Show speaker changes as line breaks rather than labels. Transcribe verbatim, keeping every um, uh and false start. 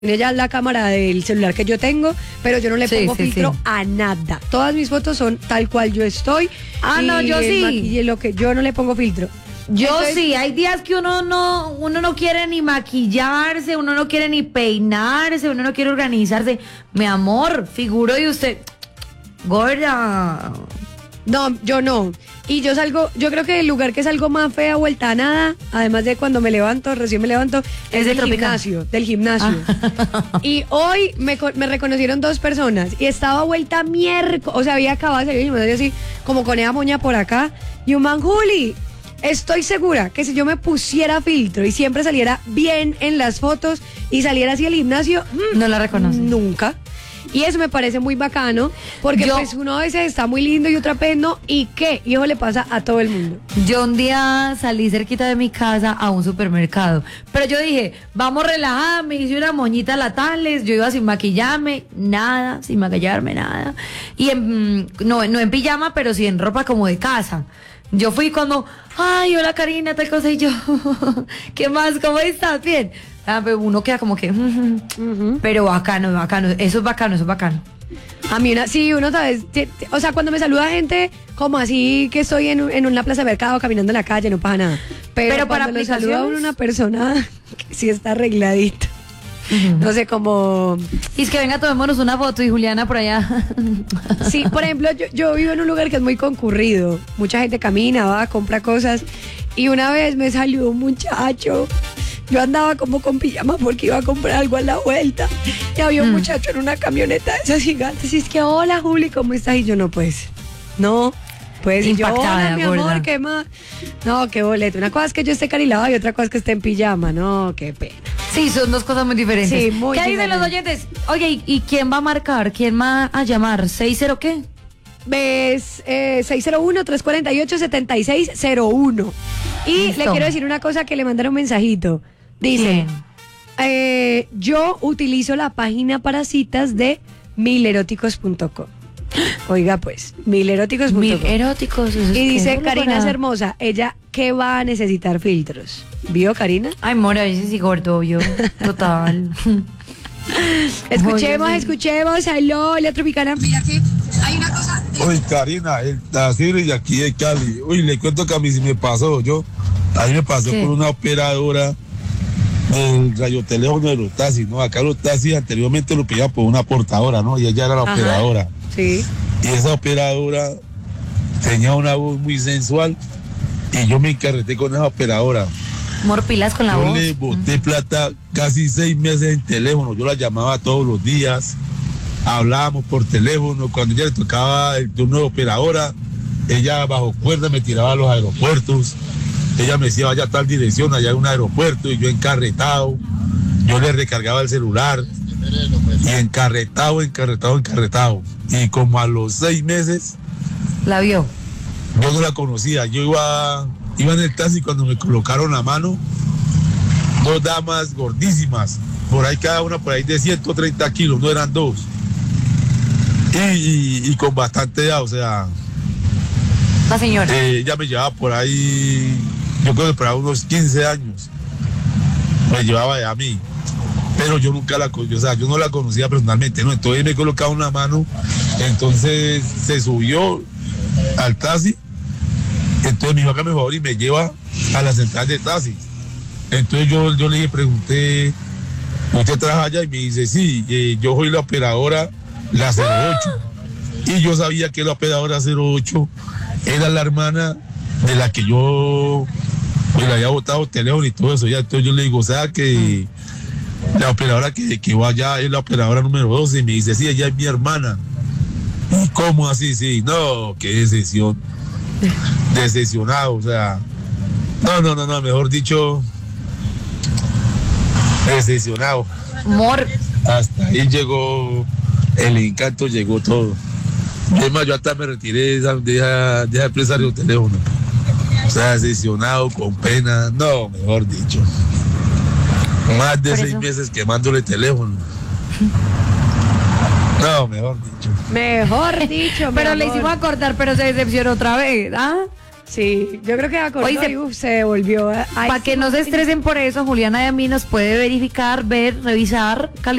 ya la cámara del celular que yo tengo, pero yo no le pongo sí, sí, filtro sí. a nada. Todas mis fotos son tal cual yo estoy.
Ah, no, yo sí.
Y lo que yo no le pongo filtro.
Yo Entonces, sí, hay días que uno no, uno no quiere ni maquillarse, uno no quiere ni peinarse, uno no quiere organizarse. Mi amor, figuro y usted, gorda.
No, yo no. Y yo salgo, yo creo que el lugar que salgo más fea, vuelta a nada, además de cuando me levanto, recién me levanto, es, es del gimnasio, del gimnasio. Ah. Y hoy me, me reconocieron dos personas y estaba vuelta miércoles, o sea, había acabado de salir del gimnasio así, como con esa moña por acá, y un man, Juli, estoy segura que si yo me pusiera filtro y siempre saliera bien en las fotos y saliera así al gimnasio,
no la reconoce.
Nunca. Y eso me parece muy bacano, porque yo, pues uno a veces está muy lindo y otra vez no, ¿y qué? Y eso le pasa a todo el mundo.
Yo un día salí cerquita de mi casa a un supermercado, pero yo dije, vamos relajada, me hice una moñita la tales, yo iba sin maquillarme, nada, sin maquillarme, nada. Y en, no, no en pijama, pero sí en ropa como de casa. Yo fui cuando, ay, hola Karina, tal cosa, y yo, ¿qué más? ¿Cómo estás? Bien. Ah, pero uno queda como que, uh, uh-huh. pero bacano, bacano, eso es bacano, eso es bacano.
A mí, una, sí, uno sabe, o sea, cuando me saluda gente como así que estoy en, en una plaza de mercado caminando en la calle, no pasa nada. Pero, pero para me saluda una persona que sí está arregladita. Uh-huh. No sé cómo.
Y es que venga, tomémonos una foto y Juliana por allá.
Sí, por ejemplo, yo, yo vivo en un lugar que es muy concurrido. Mucha gente camina, va, compra cosas. Y una vez me salió un muchacho. Yo andaba como con pijama porque iba a comprar algo a la vuelta. Y había un mm. muchacho en una camioneta de esas gigantes. Y es que, hola, Juli, ¿cómo estás? Y yo, no, pues, no. Pues, y yo, hola, mi gorda. Amor, ¿qué más? No, qué boleto. Una cosa es que yo esté carilada y otra cosa es que esté en pijama. No, qué pena.
Sí, son dos cosas muy diferentes.
Sí, muy
¿Qué dicen los oyentes? Oye, ¿y, ¿y quién va a marcar? ¿Quién va a llamar? ¿seis cero qué?
Ves, eh, seis cero uno, tres cuatro ocho, siete seis cero uno. Y Listo. Le quiero decir una cosa que le mandaron un mensajito. Dice, eh, yo utilizo la página para citas de mil eróticos punto com. Oiga pues, mil eróticos punto com.
Mil eróticos.
Y dice, Karina es hermosa, ella ¿qué va a necesitar filtros? ¿Vio, Karina?
Ay, mora, dice sí gordo, yo. Total.
Escuchemos, Oye, escuchemos. Aló, la Tropicana. Mira que hay una cosa.
Uy, Karina, el Tacir de aquí de Cali. Uy, le cuento que a mí sí me pasó. Yo, a mí me pasó ¿Qué? Por una operadora del radioteléfono de los taxis, ¿no? Acá los taxis anteriormente lo pillaban por una portadora, ¿no? Y ella era la Ajá. operadora.
Sí.
Y esa operadora tenía una voz muy sensual y yo me encarreté con esa operadora.
Morpilas con la
yo
voz.
Yo le boté mm. plata casi seis meses en teléfono. Yo la llamaba todos los días. Hablábamos por teléfono. Cuando ella le tocaba el turno de operadora, ella bajo cuerda me tiraba a los aeropuertos. Ella me decía, vaya a tal dirección, allá hay un aeropuerto, y yo encarretado. Yo le recargaba el celular. Y encarretado, encarretado, encarretado. Y como a los seis meses...
¿La vio?
Yo no la conocía. Yo iba... Iba en el taxi cuando me colocaron la mano, dos damas gordísimas, por ahí cada una por ahí de ciento treinta kilos, no eran dos. Y, y, y con bastante edad, o sea...
La señora.
Eh, ella me llevaba por ahí, yo creo que por ahí unos quince años. Me llevaba a mí. Pero yo nunca la conocía, o sea, yo no la conocía personalmente, ¿no? Entonces me colocaba una mano, entonces se subió al taxi. Entonces mi vaca me favor y me lleva a la central de taxi. Entonces yo, yo le pregunté, ¿usted trabaja allá? Y me dice, sí, eh, yo soy la operadora, la cero ocho. Y yo sabía que la operadora cero ocho era la hermana de la que yo pues, le había botado teléfono y todo eso. Ya, entonces yo le digo, o sea que la operadora que, que va allá es la operadora número doce. Y me dice, sí, ella es mi hermana. ¿Y cómo así? Sí, no, qué decisión. Decepcionado, o sea, no, no, no, no, mejor dicho, decepcionado.
Mor.
Hasta ahí llegó el encanto, llegó todo. Es más, yo hasta me retiré de esa, de esa, de esa empresa de teléfono. O sea, decepcionado, con pena, no, mejor dicho. Más de seis meses quemándole teléfono. No, mejor dicho.
Mejor dicho,
pero le hicimos acordar, pero se decepcionó otra vez, ¿ah?
Sí, yo creo que acordó
Oye, se-
y uf, se devolvió.
Para que no se estresen por eso, Juliana de a mí nos puede verificar, ver, revisar,